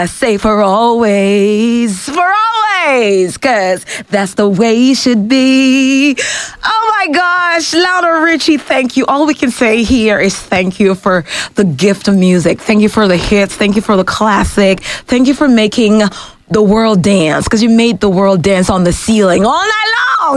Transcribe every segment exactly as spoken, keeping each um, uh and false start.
I say for always, for always, because that's the way it should be. Oh my gosh, Lionel Richie, thank you. All we can say here is thank you for the gift of music. Thank you for the hits. Thank you for the classic. Thank you for making the world dance, because you made the world dance on the ceiling all night long.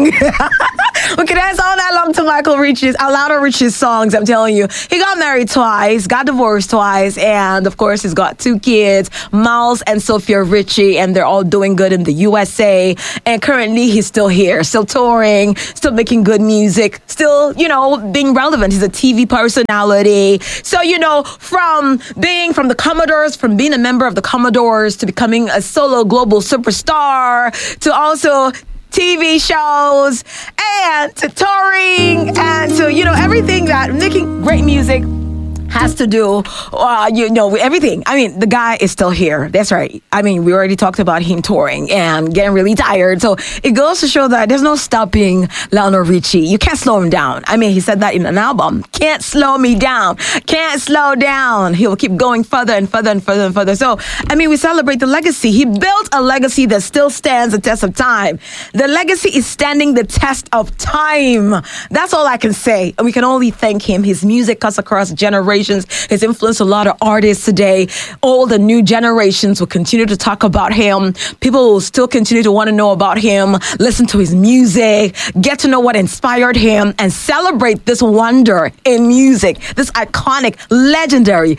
We can dance all night long to Michael Richie's, uh, Lionel Richie's songs. I'm telling you, he got married twice, got divorced twice, and of course, he's got two kids, Miles and Sophia Richie, and they're all doing good in the U S A. And currently, he's still here, still touring, still making good music, still, you know, being relevant. He's a T V personality. So, you know, from being from the Commodores, from being a member of the Commodores to becoming a solo global superstar, to also T V shows, and to touring, and to, you know, everything that making great music has to do, uh, you know, with everything. I mean, the guy is still here. That's right. I mean, we already talked about him touring and getting really tired. So it goes to show that there's no stopping Lionel Richie. You can't slow him down. I mean, he said that in an album. Can't slow me down. Can't slow down. He will keep going further and further and further and further. So, I mean, we celebrate the legacy. He built a legacy that still stands the test of time. The legacy is standing the test of time. That's all I can say. And we can only thank him. His music cuts across generations. Has influenced a lot of artists today. All the new generations will continue to talk about him. People will still continue to want to know about him, listen to his music, get to know what inspired him, and celebrate this wonder in music, this iconic, legendary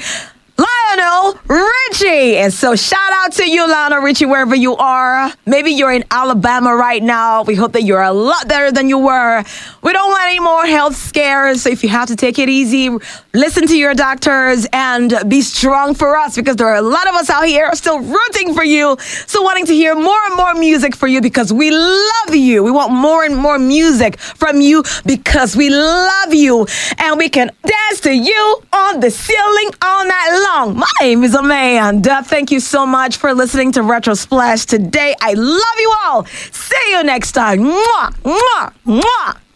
Lionel Richie. And so shout out to you, Lionel Richie, wherever you are. Maybe you're in Alabama right now. We hope that you're a lot better than you were. We don't want any more health scares. So if you have to take it easy, listen to your doctors and be strong for us, because there are a lot of us out here still rooting for you. So wanting to hear more and more music for you, because we love you. We want more and more music from you because we love you. And we can dance to you on the ceiling all night long. My name is Amanda. Thank you so much for listening to Retro Splash today. I love you all. See you next time. Mwah, mwah, mwah.